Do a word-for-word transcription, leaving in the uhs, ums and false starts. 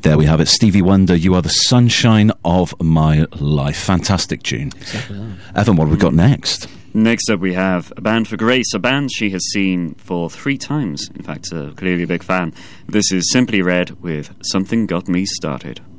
There we have it. Stevie Wonder, You Are the Sunshine of My Life. Fantastic tune. Exactly that. Evan, what have we got next? Next up we have A Band for Grace, a band she has seen for three times. In fact, uh, clearly a big fan. This is Simply Red with Something Got Me Started.